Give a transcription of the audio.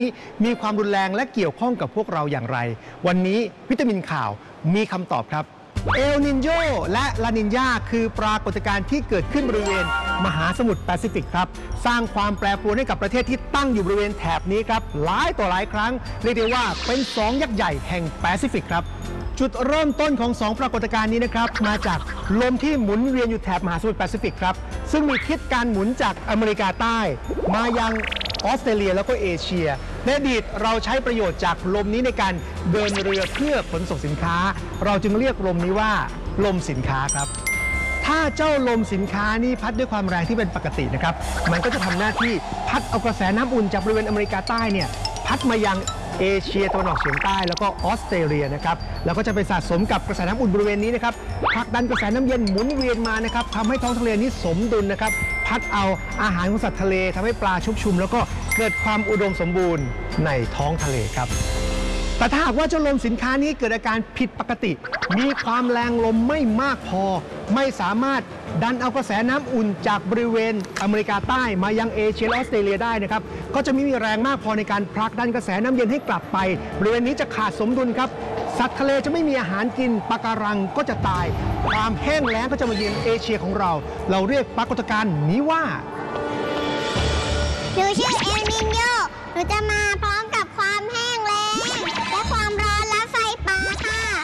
มีความรุนแรงและเกี่ยวข้องกับพวกเราอย่างไรวันนี้วิตามินข่าวมีคำตอบครับเอลนินโยและลานินญาคือปรากฏการณ์ที่เกิดขึ้นบริเวณมหาสมุทรแปซิฟิกครับสร้างความแปรปรวนให้กับประเทศที่ตั้งอยู่บริเวณแถบนี้ครับหลายต่อหลายครั้งเรียกได้ว่าเป็น2ยักษ์ใหญ่แห่งแปซิฟิกครับจุดเริ่มต้นของ2ปรากฏการณ์นี้นะครับมาจากลมที่หมุนเวียนอยู่แถบมหาสมุทรแปซิฟิกครับซึ่งมีทิศการหมุนจากอเมริกาใต้มายังออสเตรเลียแล้วก็เอเชียในอดีตเราใช้ประโยชน์จากลมนี้ในการเดินเรือเพื่อขนส่งสินค้าเราจึงเรียกลมนี้ว่าลมสินค้าครับถ้าเจ้าลมสินค้านี้พัดด้วยความแรงที่เป็นปกตินะครับมันก็จะทำหน้าที่พัดเอากระแสน้ำอุ่นจากบริเวณอเมริกาใต้เนี่ยพัดมายังเอเชียตะวันออกเฉียงใต้แล้วก็ออสเตรเลียนะครับแล้วก็จะไปสะสมกับกระแสน้ำอุ่นบริเวณนี้นะครับผลักดันกระแสน้ำเย็นหมุนเวียนมานะครับทำให้ท้องทะเลนี้สมดุลนะครับพัดเอาอาหารของสัตว์ทะเลทำให้ปลาชุกชุมแล้วก็เกิดความอุดมสมบูรณ์ในท้องทะเลครับแต่ถ้าหากว่าเจ้าลมสินค้านี้เกิดอาการผิดปกติมีความแรงลมไม่มากพอไม่สามารถดันเอากระแสน้ำอุ่นจากบริเวณอเมริกาใต้มายังเอเชียและออสเตรเลียได้นะครับก็จะไม่มีแรงมากพอในการผลักดันกระแสน้ำเย็นให้กลับไปบริเวณนี้จะขาดสมดุลครับสัตว์ทะเลจะไม่มีอาหารกินปะการังก็จะตายความแห้งแล้งก็จะมาเยือนเอเชียของเราเรียกปรากฏการณ์นี้ว่าหนูชื่อเอลนินโยหนูจะมาพร้อมกับ